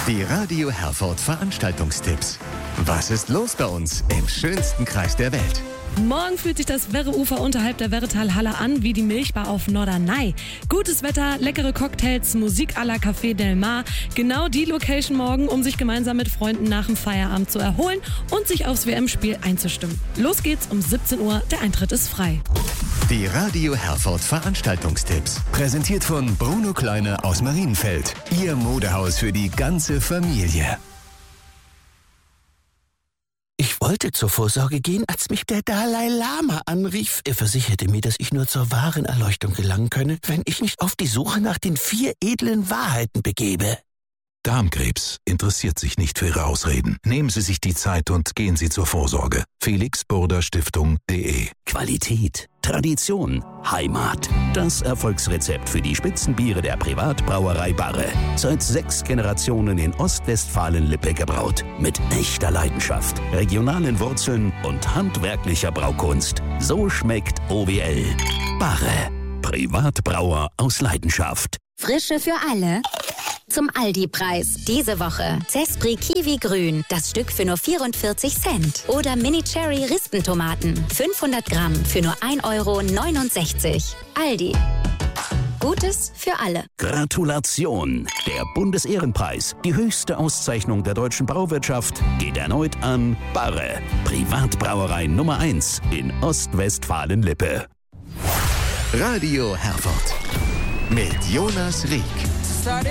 Die Radio Herford Veranstaltungstipps. Was ist los bei uns im schönsten Kreis der Welt? Morgen fühlt sich das Werreufer unterhalb der Werretalhalle an wie die Milchbar auf Norderney. Gutes Wetter, leckere Cocktails, Musik à la Café Del Mar. Genau die Location morgen, um sich gemeinsam mit Freunden nach dem Feierabend zu erholen und sich aufs WM-Spiel einzustimmen. Los geht's um 17 Uhr, der Eintritt ist frei. Die Radio Herford Veranstaltungstipps. Präsentiert von Bruno Kleine aus Marienfeld. Ihr Modehaus für die ganze Familie. Ich wollte zur Vorsorge gehen, als mich der Dalai Lama anrief. Er versicherte mir, dass ich nur zur wahren Erleuchtung gelangen könne, wenn ich mich auf die Suche nach den 4 edlen Wahrheiten begebe. Darmkrebs interessiert sich nicht für Ihre Ausreden. Nehmen Sie sich die Zeit und gehen Sie zur Vorsorge. felixburderstiftung.de. Qualität, Tradition, Heimat. Das Erfolgsrezept für die Spitzenbiere der Privatbrauerei Barre. Seit 6 Generationen in Ostwestfalen-Lippe gebraut. Mit echter Leidenschaft, regionalen Wurzeln und handwerklicher Braukunst. So schmeckt OWL. Barre. Privatbrauer aus Leidenschaft. Frische für alle. Zum Aldi-Preis. Diese Woche Zespri Kiwi Grün, das Stück für nur 44 Cent. Oder Mini Cherry Rispentomaten, 500 Gramm für nur 1,69 €. Aldi. Gutes für alle. Gratulation! Der Bundesehrenpreis, die höchste Auszeichnung der deutschen Brauwirtschaft, geht erneut an Barre. Privatbrauerei Nummer 1 in Ostwestfalen-Lippe. Radio Herford mit Jonas Rieck.